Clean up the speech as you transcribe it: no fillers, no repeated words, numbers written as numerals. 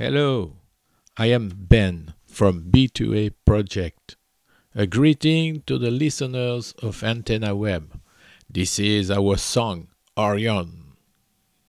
Hello, I am Ben from B2A Project. A greeting to the listeners of Antenna Web. This is our song, Orion.